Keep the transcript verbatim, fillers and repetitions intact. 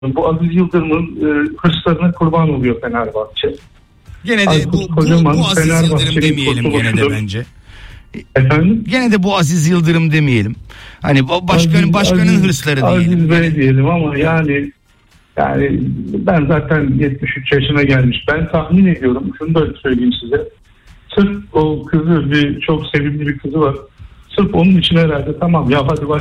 Bu Aziz Yıldırım'ın e, hırslarına kurban oluyor Fenerbahçe. Gene de Aykut bu, bu, Kocaman, bu Aziz Yıldırım Fenerbahçe'nin demeyelim gene de kurtuluşudur. bence. Efendim? Gene de bu Aziz Yıldırım demeyelim. Hani başkanın Aziz- başkanın Aziz- hırsları Aziz diyelim. Bey diyelim ama yani yani ben zaten yetmiş üç yaşına gelmiş. Ben tahmin ediyorum. Şunu da söyleyeyim size. Sırf o kızı, bir çok sevimli bir kızı var. Sırf onun için herhalde tamam ya hadi baş